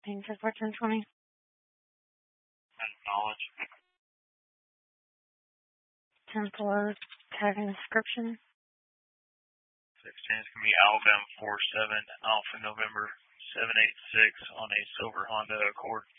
Danger 1420. Acknowledge. 10-4, tagging description. 16 is going to be Alabama 47 Alpha November 786 on a silver Honda Accord.